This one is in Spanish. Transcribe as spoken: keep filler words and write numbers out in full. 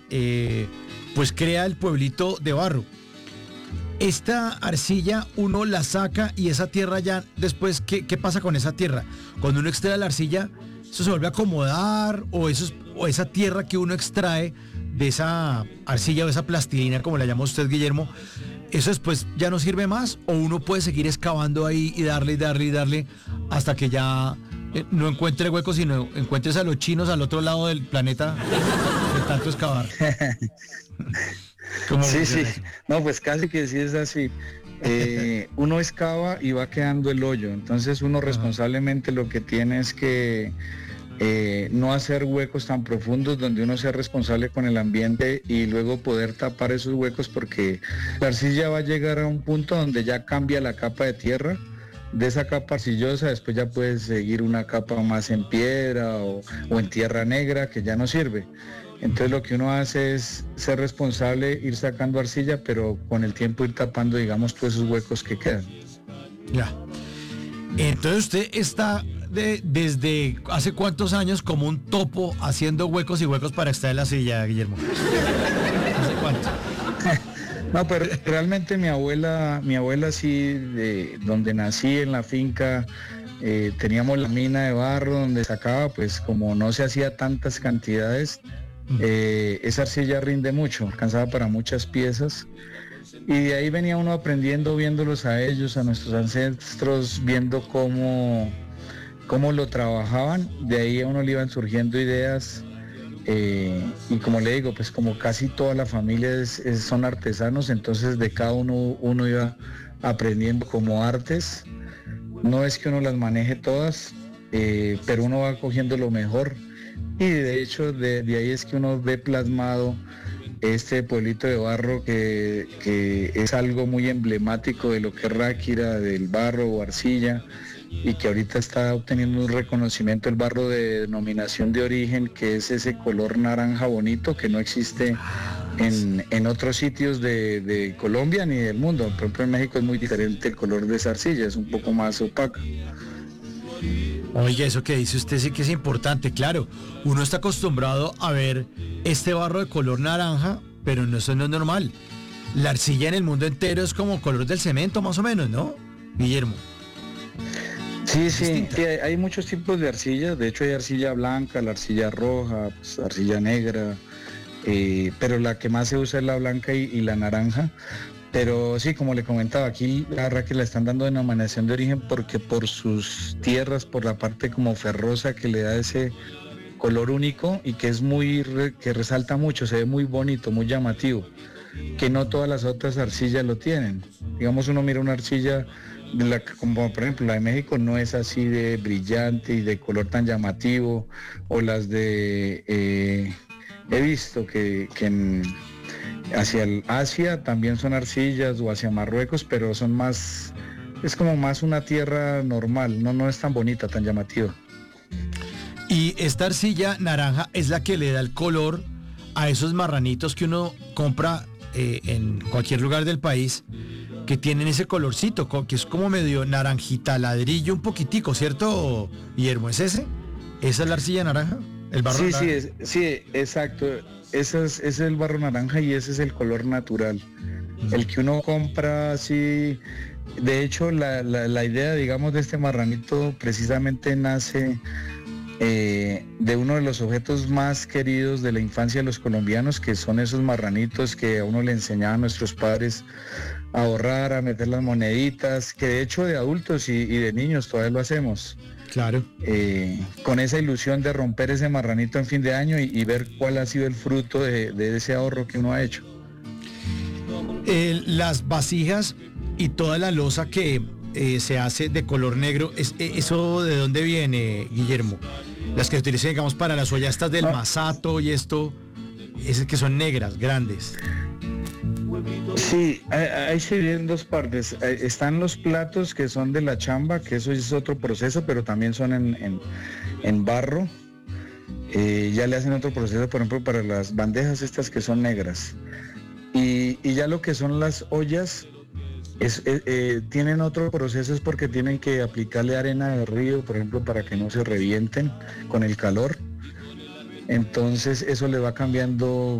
eh, pues crea el pueblito de barro. Esta arcilla uno la saca y esa tierra ya después, ¿qué, qué pasa con esa tierra? Cuando uno extrae la arcilla, ¿eso se vuelve a acomodar o, eso es- o esa tierra que uno extrae de esa arcilla o esa plastilina, como la llama usted, Guillermo, eso después ya no sirve más o uno puede seguir excavando ahí y darle y darle y darle hasta que ya eh, no encuentre huecos, sino encuentres a los chinos al otro lado del planeta de tanto excavar? ¿Cómo Sí, sí, funciona eso? no, pues casi que sí es así. Eh, uno excava y va quedando el hoyo, entonces uno Ajá. responsablemente lo que tiene es que eh, no hacer huecos tan profundos donde uno sea responsable con el ambiente y luego poder tapar esos huecos porque la arcilla va a llegar a un punto donde ya cambia la capa de tierra. De esa capa arcillosa después ya puedes seguir una capa más en piedra o, o en tierra negra que ya no sirve. Entonces lo que uno hace es ser responsable, ir sacando arcilla, pero con el tiempo ir tapando, digamos, todos esos huecos que quedan. Ya. Entonces usted está de- desde hace cuántos años como un topo haciendo huecos y huecos para extraer la silla, Guillermo. ¿Hace cuánto? No, pero realmente mi abuela, mi abuela sí, de donde nací en la finca, eh, teníamos la mina de barro donde sacaba, pues como no se hacía tantas cantidades, eh, esa arcilla rinde mucho, alcanzaba para muchas piezas. Y de ahí venía uno aprendiendo, viéndolos a ellos, a nuestros ancestros, viendo cómo, cómo lo trabajaban. De ahí a uno le iban surgiendo ideas. eh, y como le digo, pues como casi toda la familia es- es- son artesanos, entonces de cada uno uno iba aprendiendo como artes. No es que uno las maneje todas, eh, pero uno va cogiendo lo mejor. Y de hecho de, de ahí es que uno ve plasmado este pueblito de barro que, que es algo muy emblemático de lo que es Ráquira, del barro o arcilla, y que ahorita está obteniendo un reconocimiento el barro de denominación de origen, que es ese color naranja bonito que no existe en, en otros sitios de, de Colombia ni del mundo. Por ejemplo, en México es muy diferente el color de esa arcilla, es un poco más opaca. Oye, eso que dice usted sí que es importante, claro. Uno está acostumbrado a ver este barro de color naranja, pero no, eso no es normal. La arcilla en el mundo entero es como color del cemento, más o menos, ¿no, Guillermo? Sí, sí, Distinta. sí, hay, hay muchos tipos de arcilla, de hecho hay arcilla blanca, la arcilla roja, pues, arcilla negra, eh, pero la que más se usa es la blanca y, y la naranja. Pero sí, como le comentaba, aquí la verdad que la están dando denominación de origen porque por sus tierras, por la parte como ferrosa que le da ese color único y que es muy, re- que resalta mucho, se ve muy bonito, muy llamativo, que no todas las otras arcillas lo tienen. Digamos, uno mira una arcilla, de la, que- como por ejemplo la de México, no es así de brillante y de color tan llamativo, o las de, eh, he visto que, que en hacia el Asia también son arcillas o hacia Marruecos, pero son más, es como más una tierra normal, no, no es tan bonita, tan llamativa. Y esta arcilla naranja es la que le da el color a esos marranitos que uno compra eh, en cualquier lugar del país, que tienen ese colorcito, co- que es como medio naranjita, ladrillo un poquitico, ¿cierto, Guillermo? ¿Es ese? ¿Esa es la arcilla naranja? ¿El barro Sí, sí, naranja? es, sí, exacto. Ese es, ese es el barro naranja y ese es el color natural. El que uno compra así, de hecho la, la, la idea, digamos, de este marranito precisamente nace eh, de uno de los objetos más queridos de la infancia de los colombianos, que son esos marranitos que a uno le enseñaban nuestros padres a ahorrar, a meter las moneditas, que de hecho de adultos y, y de niños todavía lo hacemos. Claro. Eh, con esa ilusión de romper ese marranito en fin de año y, y ver cuál ha sido el fruto de, de ese ahorro que uno ha hecho. Eh, las vasijas y toda la loza que eh, se hace de color negro, es, eh, ¿eso de dónde viene, Guillermo? Las que se utilizan, digamos, para las ollas estas del Ah. masato y esto, esas que son negras, grandes. Sí, ahí ahí se divide en dos partes. Eh, Están los platos que son de la chamba, que eso es otro proceso, pero también son en, en- en barro. Eh, ya le hacen otro proceso, por ejemplo, para las bandejas estas que son negras. Y, y ya lo que son las ollas, es, eh, eh, tienen otro proceso, es porque tienen que aplicarle arena de río, por ejemplo, para que no se revienten con el calor. Entonces eso le va cambiando